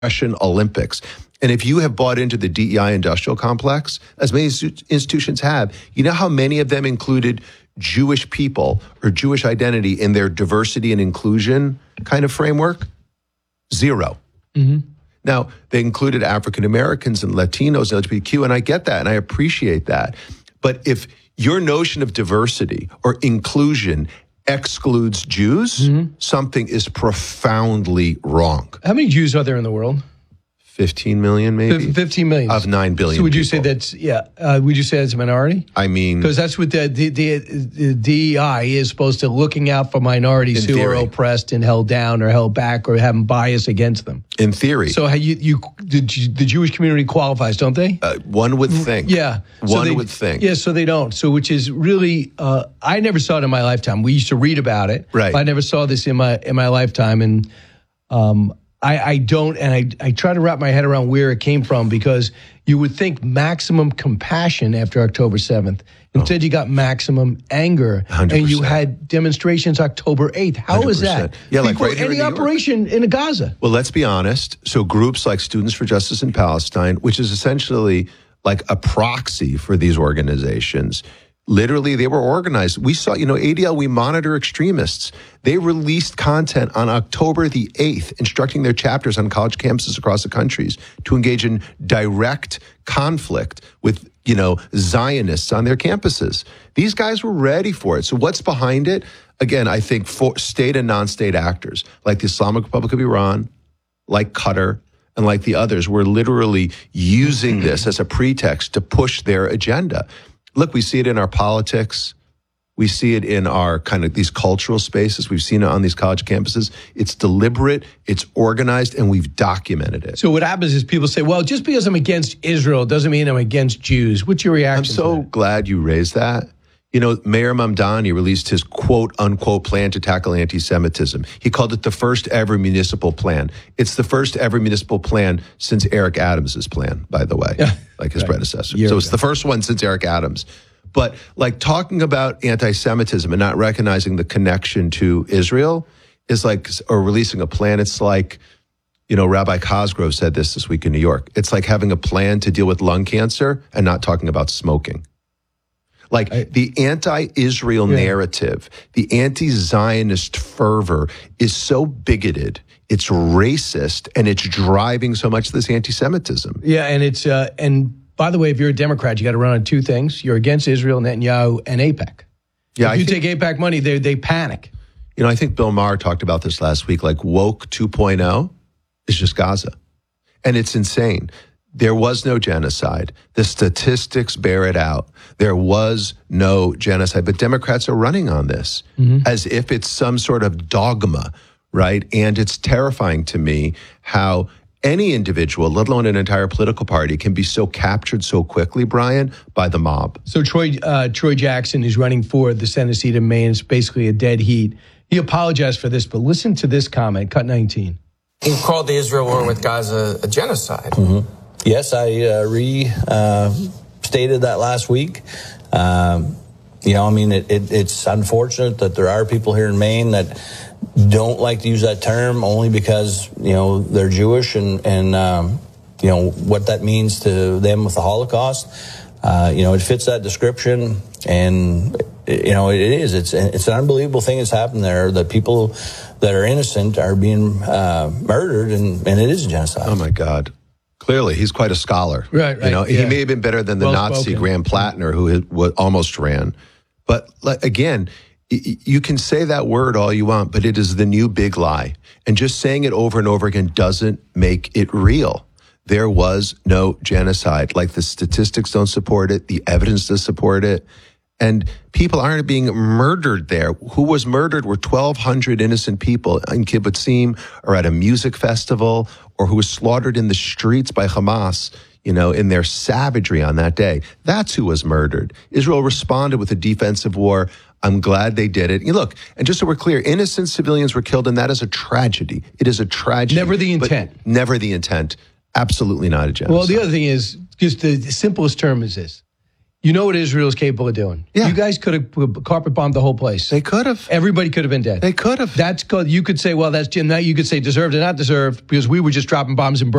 Russian Olympics. And if you have bought into the DEI industrial complex, as many institutions have, you know how many of them included Jewish people or Jewish identity in their diversity and inclusion kind of framework? Zero. Mm-hmm. Now, they included African Americans and Latinos and LGBTQ, and I get that, and I appreciate that. But if your notion of diversity or inclusion excludes Jews, something is profoundly wrong. How many Jews are there in the world? 15 million, maybe? 15 million. Of 9 billion So would you people. say that's, would you say that's a minority? I mean... Because that's what the DEI is supposed to, looking out for minorities who are oppressed and held down or held back or having bias against them. In theory. So the Jewish community qualifies, don't they? One would think. Yeah. One would think. Yeah, so they don't. So which is really, I never saw it in my lifetime. We used to read about it. Right. I never saw this in my lifetime. And I don't, and I try to wrap my head around where it came from, because you would think maximum compassion after October 7th. Instead, you got maximum anger. 100%. And you had demonstrations October 8th. How is that? Yeah, like before right here in any New York. operation in Gaza. Well, let's be honest. So groups like Students for Justice in Palestine, which is essentially like a proxy for these organizations, literally, they were organized. We saw, ADL, we monitor extremists. They released content on October the 8th, instructing their chapters on college campuses across the countries to engage in direct conflict with, Zionists on their campuses. These guys were ready for it. So what's behind it? Again, I think for state and non-state actors like the Islamic Republic of Iran, like Qatar, and like the others were literally using this as a pretext to push their agenda. Look, we see it in our politics. We see it in our kind of these cultural spaces. We've seen it on these college campuses. It's deliberate, it's organized, and we've documented it. So what happens is people say, well, just because I'm against Israel doesn't mean I'm against Jews. What's your reaction I'm so to that? glad you raised that. Mayor Mamdani released his quote-unquote plan to tackle anti-Semitism. He called it the first ever municipal plan. It's the first ever municipal plan since Eric Adams's plan, by the way, like his predecessor. So it's the first one since Eric Adams. But like talking about anti-Semitism and not recognizing the connection to Israel is like, or releasing a plan, it's like, Rabbi Cosgrove said this week in New York. It's like having a plan to deal with lung cancer and not talking about smoking. Like the anti-Israel narrative, the anti-Zionist fervor is so bigoted, it's racist, and it's driving so much of this anti-Semitism. Yeah, and it's and by the way, if you're a Democrat, you got to run on two things: you're against Israel, Netanyahu, and AIPAC. Yeah, if you take AIPAC money, they panic. I think Bill Maher talked about this last week. Like woke 2.0 is just Gaza, and it's insane. There was no genocide. The statistics bear it out. There was no genocide. But Democrats are running on this as if it's some sort of dogma, right? And it's terrifying to me how any individual, let alone an entire political party, can be so captured so quickly, Brian, by the mob. So Troy Jackson is running for the Senate seat in Maine. It's basically a dead heat. He apologized for this, but listen to this comment, cut 19. He called the Israel war with Gaza a genocide. Mm-hmm. Yes, I stated that last week. It's unfortunate that there are people here in Maine that don't like to use that term only because, they're Jewish and what that means to them with the Holocaust. It fits that description, and, it's an unbelievable thing that's happened there, that people that are innocent are being murdered, and it is a genocide. Oh, my God. Clearly, he's quite a scholar. Right. He may have been better than the Nazi Graham Plattner, who almost ran. But again, you can say that word all you want, but it is the new big lie. And just saying it over and over again doesn't make it real. There was no genocide. Like, the statistics don't support it. The evidence does support it. And people aren't being murdered there. Who was murdered were 1,200 innocent people in Kibbutzim or at a music festival, or who was slaughtered in the streets by Hamas, in their savagery on that day. That's who was murdered. Israel responded with a defensive war. I'm glad they did it. Look, and just so we're clear, innocent civilians were killed, and that is a tragedy. It is a tragedy. Never the intent. Never the intent. Absolutely not a genocide. Well, the other thing is, just the simplest term is this. You know what Israel is capable of doing. Yeah. You guys could have carpet bombed the whole place. They could have. Everybody could have been dead. They could have. That's good. You could say, well, that's Jim. That you could say deserved or not deserved because we were just dropping bombs and